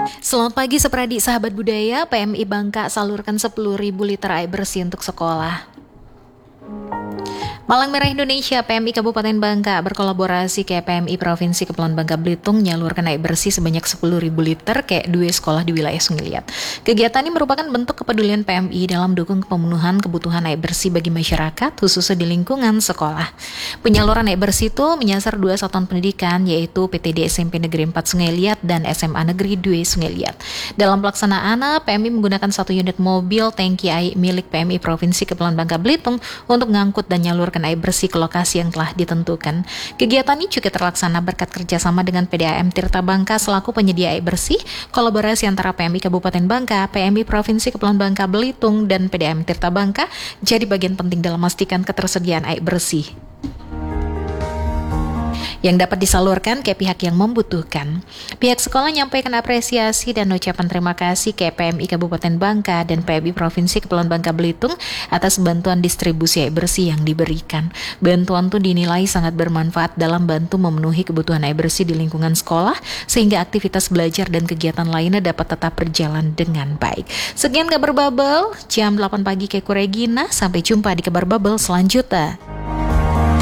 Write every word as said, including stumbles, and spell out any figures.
Selamat pagi Sepradi sahabat budaya, P M I Bangka salurkan sepuluh ribu liter air bersih untuk sekolah. Palang Merah Indonesia P M I Kabupaten Bangka berkolaborasi ke P M I Provinsi Kepulauan Bangka Belitung menyalurkan air bersih sebanyak sepuluh ribu liter ke dua sekolah di wilayah Sungai Liat. Kegiatan ini merupakan bentuk kepedulian P M I dalam dukung pemenuhan kebutuhan air bersih bagi masyarakat, khususnya di lingkungan sekolah. Penyaluran air bersih itu menyasar dua satuan pendidikan, yaitu P T D S M P Negeri empat Sungai Liat dan S M A Negeri dua Sungai Liat. Dalam pelaksanaan, P M I menggunakan satu unit mobil tangki air milik P M I Provinsi Kepulauan Bangka Belitung untuk mengangkut dan menyalurkan air bersih ke lokasi yang telah ditentukan. Kegiatan ini juga terlaksana berkat kerjasama dengan P D A M Tirta Bangka selaku penyedia air bersih, kolaborasi antara P M I Kabupaten Bangka, P M I Provinsi Kepulauan Bangka Belitung, dan P D A M Tirta Bangka jadi bagian penting dalam memastikan ketersediaan air bersih yang dapat disalurkan ke pihak yang membutuhkan. Pihak sekolah menyampaikan apresiasi dan ucapan terima kasih ke P M I Kabupaten Bangka dan P M I Provinsi Kepulauan Bangka Belitung atas bantuan distribusi air bersih yang diberikan. Bantuan itu dinilai sangat bermanfaat dalam bantu memenuhi kebutuhan air bersih di lingkungan sekolah, sehingga aktivitas belajar dan kegiatan lainnya dapat tetap berjalan dengan baik. Sekian kabar Bubble, jam delapan pagi Keku Regina, sampai jumpa di kabar Bubble selanjutnya.